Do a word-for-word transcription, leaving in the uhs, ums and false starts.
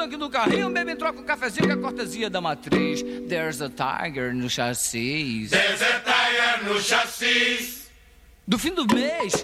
tanque do carrinho, bebe e troca um cafezinho com a cortesia da matriz. There's a tiger no chassis. There's a tiger no chassis. Do fim do mês,